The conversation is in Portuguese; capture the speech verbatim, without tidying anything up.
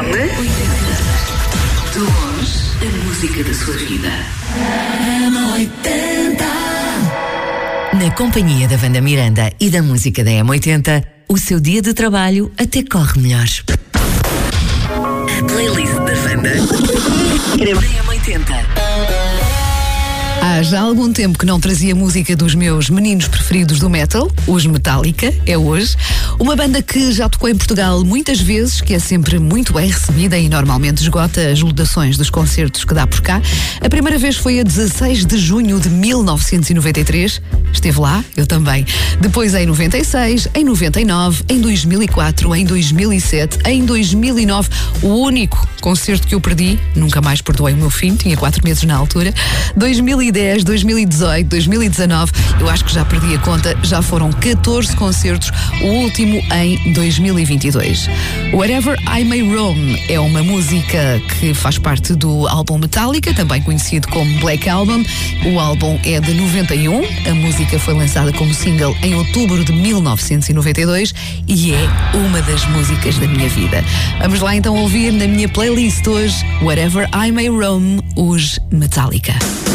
oitenta. De longe, a música da sua vida. M oitenta. Na companhia da Wanda Miranda e da música da M oitenta, o seu dia de trabalho até corre melhor. A playlist da Wanda da M oitenta. Há já algum tempo que não trazia música dos meus meninos preferidos do metal, os Metallica, é hoje. Uma banda que já tocou em Portugal muitas vezes, que é sempre muito bem recebida e normalmente esgota as lotações dos concertos que dá por cá. A primeira vez foi a dezasseis de junho de mil novecentos e noventa e três. Esteve lá, eu também. Depois em noventa e seis, em noventa e nove, em dois mil e quatro, em dois mil e sete, em dois mil e nove. O único concerto que eu perdi, nunca mais perdoei o meu filho, tinha quatro meses na altura. dois mil e dez, dois mil e dezoito, dois mil e dezanove, eu acho que já perdi a conta, já foram catorze concertos, o último em dois mil e vinte e dois. Wherever I May Roam é uma música que faz parte do álbum Metallica, também conhecido como Black Album. O álbum é de noventa e um, a música foi lançada como single em outubro de mil novecentos e noventa e dois e é uma das músicas da minha vida. Vamos lá então ouvir na minha playlist hoje Wherever I May Roam, os Metallica.